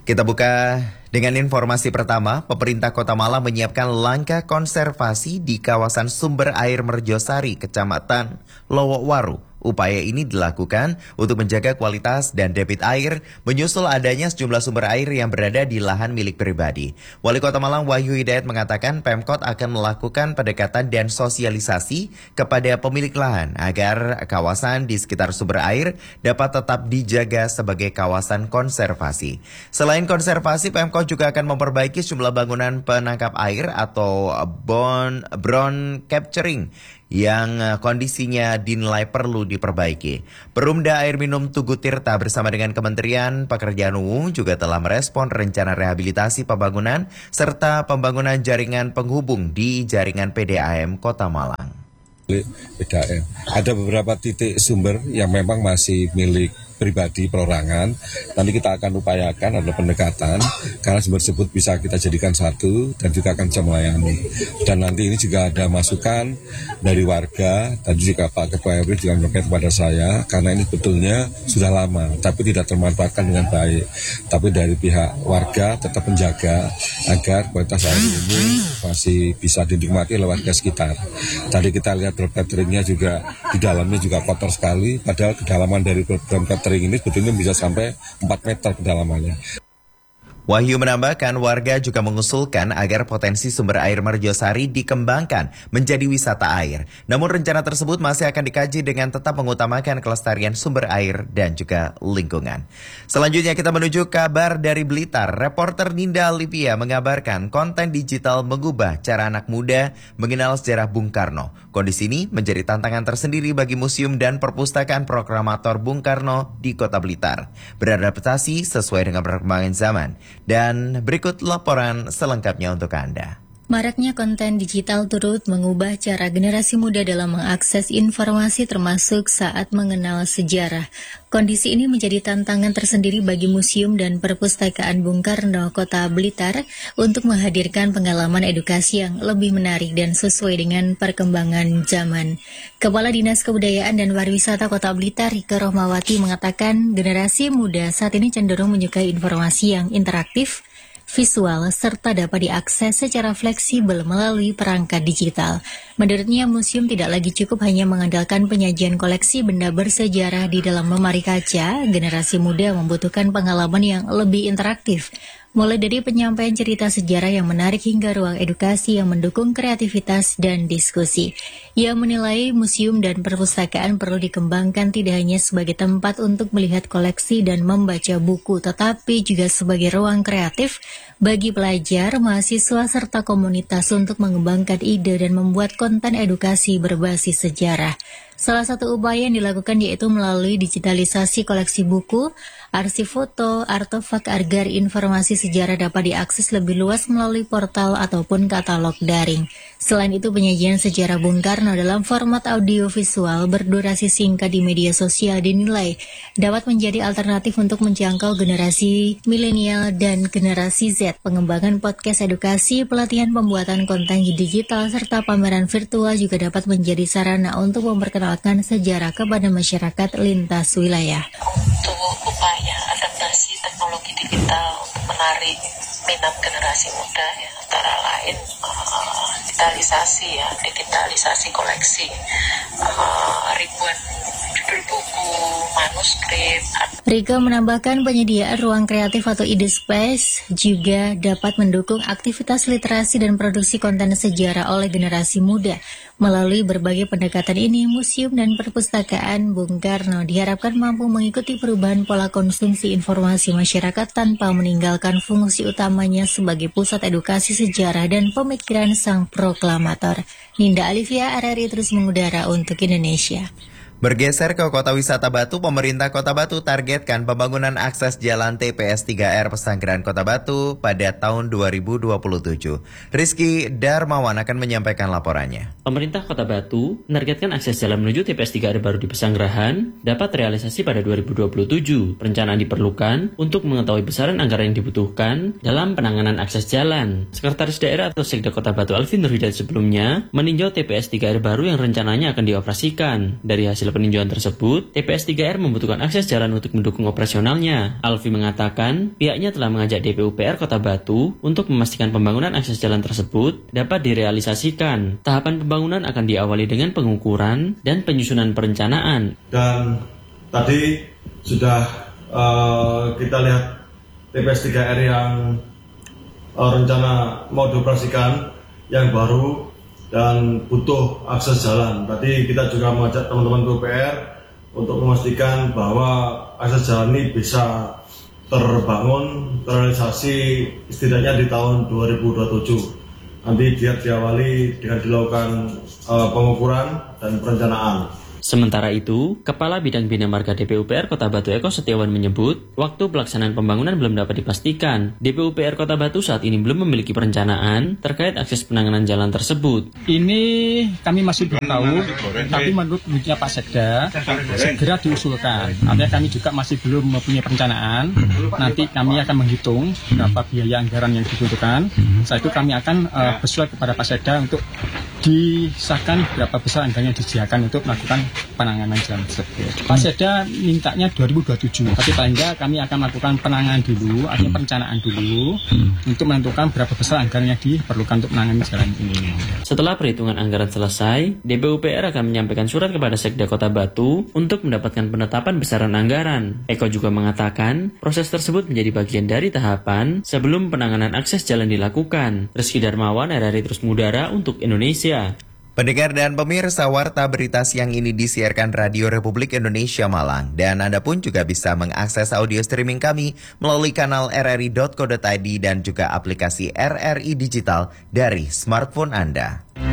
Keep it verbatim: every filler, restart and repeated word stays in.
Kita buka dengan informasi pertama, pemerintah Kota Malang menyiapkan langkah konservasi di kawasan sumber air Merjosari, Kecamatan Lowokwaru. Upaya ini dilakukan untuk menjaga kualitas dan debit air, menyusul adanya sejumlah sumber air yang berada di lahan milik pribadi. Wali Kota Malang Wahyu Hidayat mengatakan Pemkot akan melakukan pendekatan dan sosialisasi kepada pemilik lahan agar kawasan di sekitar sumber air dapat tetap dijaga sebagai kawasan konservasi. Selain konservasi, Pemkot juga akan memperbaiki sejumlah bangunan penangkap air atau bond, brown capturing yang kondisinya dinilai perlu diperbaiki. Perumda Air Minum Tugu Tirta bersama dengan Kementerian Pekerjaan Umum juga telah merespon rencana rehabilitasi pembangunan serta pembangunan jaringan penghubung di jaringan P D A M Kota Malang. P D A M. Ada beberapa titik sumber yang memang masih milik pribadi perorangan. Nanti kita akan upayakan ada pendekatan karena sumber tersebut bisa kita jadikan satu dan juga akan bisa melayani. Dan nanti ini juga ada masukan dari warga, tadi juga Pak Ketua R W juga menyampaikan kepada saya karena ini sebetulnya sudah lama tapi tidak termanfaatkan dengan baik. Tapi dari pihak warga tetap menjaga agar kualitas air ini masih bisa dinikmati oleh warga sekitar. Tadi kita lihat drop cateringnya juga di dalamnya juga kotor sekali, padahal kedalaman dari drop catering ini sebetulnya bisa sampai empat meter kedalamannya. Wahyu menambahkan warga juga mengusulkan agar potensi sumber air Merjosari dikembangkan menjadi wisata air. Namun rencana tersebut masih akan dikaji dengan tetap mengutamakan kelestarian sumber air dan juga lingkungan. Selanjutnya kita menuju kabar dari Blitar. Reporter Ninda Olivia mengabarkan konten digital mengubah cara anak muda mengenal sejarah Bung Karno. Kondisi ini menjadi tantangan tersendiri bagi museum dan perpustakaan proklamator Bung Karno di Kota Blitar. Beradaptasi sesuai dengan perkembangan zaman. Dan berikut laporan selengkapnya untuk Anda. Maraknya konten digital turut mengubah cara generasi muda dalam mengakses informasi termasuk saat mengenal sejarah. Kondisi ini menjadi tantangan tersendiri bagi Museum dan Perpustakaan Bung Karno Kota Blitar untuk menghadirkan pengalaman edukasi yang lebih menarik dan sesuai dengan perkembangan zaman. Kepala Dinas Kebudayaan dan Pariwisata Kota Blitar, Rike Rohmawati, mengatakan generasi muda saat ini cenderung menyukai informasi yang interaktif, visual, serta dapat diakses secara fleksibel melalui perangkat digital. Menurutnya, museum tidak lagi cukup hanya mengandalkan penyajian koleksi benda bersejarah di dalam lemari kaca. Generasi muda membutuhkan pengalaman yang lebih interaktif, mulai dari penyampaian cerita sejarah yang menarik hingga ruang edukasi yang mendukung kreativitas dan diskusi. Ia menilai museum dan perpustakaan perlu dikembangkan tidak hanya sebagai tempat untuk melihat koleksi dan membaca buku, tetapi juga sebagai ruang kreatif bagi pelajar, mahasiswa, serta komunitas untuk mengembangkan ide dan membuat konten edukasi berbasis sejarah. Salah satu upaya yang dilakukan yaitu melalui digitalisasi koleksi buku, arsip foto, artefak agar informasi sejarah dapat diakses lebih luas melalui portal ataupun katalog daring. Selain itu, penyajian sejarah Bung Karno dalam format audiovisual berdurasi singkat di media sosial dinilai dapat menjadi alternatif untuk menjangkau generasi milenial dan generasi Z. Pengembangan podcast edukasi, pelatihan pembuatan konten digital, serta pameran virtual juga dapat menjadi sarana untuk memperkenalkan sejarah kepada masyarakat lintas wilayah. Untuk upaya adaptasi teknologi digital untuk menarik minat generasi muda, ya, antara lain uh, digitalisasi ya, digitalisasi koleksi uh, ribuan judul buku, manuskrip. Rika menambahkan penyediaan ruang kreatif atau ide space juga dapat mendukung aktivitas literasi dan produksi konten sejarah oleh generasi muda. Melalui berbagai pendekatan ini, museum dan perpustakaan Bung Karno diharapkan mampu mengikuti perubahan pola konsumsi informasi masyarakat tanpa meninggalkan fungsi utamanya sebagai pusat edukasi sejarah dan pemikiran sang proklamator. Ninda Olivia, R R I terus mengudara untuk Indonesia. Bergeser ke Kota Wisata Batu, pemerintah Kota Batu targetkan pembangunan akses jalan T P S tiga R Pesanggerahan Kota Batu pada tahun dua ribu dua puluh tujuh. Rizky Darmawan akan menyampaikan laporannya. Pemerintah Kota Batu menargetkan akses jalan menuju T P S tiga R baru di Pesanggerahan dapat realisasi pada dua ribu dua puluh tujuh. Perencanaan diperlukan untuk mengetahui besaran anggaran yang dibutuhkan dalam penanganan akses jalan. Sekretaris Daerah atau Sekda Kota Batu Alvin Nurhidayat sebelumnya meninjau T P S tiga R baru yang rencananya akan dioperasikan. Dari hasil hasil peninjauan tersebut, T P S tiga R membutuhkan akses jalan untuk mendukung operasionalnya. Alfi mengatakan, pihaknya telah mengajak D P U P R Kota Batu untuk memastikan pembangunan akses jalan tersebut dapat direalisasikan. Tahapan pembangunan akan diawali dengan pengukuran dan penyusunan perencanaan. Dan tadi sudah uh, kita lihat T P S tiga R yang uh, rencana mau dioperasikan yang baru dan butuh akses jalan. Tadi kita juga mengajak teman-teman P U P R untuk memastikan bahwa akses jalan ini bisa terbangun, terrealisasi setidaknya di tahun dua ribu dua puluh tujuh. Nanti dia diawali dengan dilakukan uh, pengukuran dan perencanaan. Sementara itu, Kepala Bidang Bina Marga D P U P R Kota Batu Eko Setiawan menyebut, waktu pelaksanaan pembangunan belum dapat dipastikan. D P U P R Kota Batu saat ini belum memiliki perencanaan terkait akses penanganan jalan tersebut. Ini kami masih belum tahu, tapi menurut Buknya Pak Sekda, segera diusulkan. Artinya kami juga masih belum mempunyai perencanaan. Nanti kami akan menghitung berapa biaya anggaran yang dibutuhkan. Setelah itu kami akan uh, bersurat kepada Pak Sekda untuk disahkan berapa besar anggaran yang disediakan untuk melakukan penanganan jalan tersebut. Pak Sekda mintanya dua ribu dua puluh tujuh, tapi paling enggak kami akan melakukan penanganan dulu, artinya perencanaan dulu, untuk menentukan berapa besar anggaran yang diperlukan untuk menangani jalan ini. Setelah perhitungan anggaran selesai, D P U P R akan menyampaikan surat kepada Sekda Kota Batu untuk mendapatkan penetapan besaran anggaran. Eko juga mengatakan, proses tersebut menjadi bagian dari tahapan sebelum penanganan akses jalan dilakukan. Rizky Darmawan, R R I Terus Mudara untuk Indonesia. Pendengar dan pemirsa, warta berita siang ini disiarkan Radio Republik Indonesia Malang. Dan Anda pun juga bisa mengakses audio streaming kami melalui kanal r r i dot co dot i d dan juga aplikasi R R I Digital dari smartphone Anda.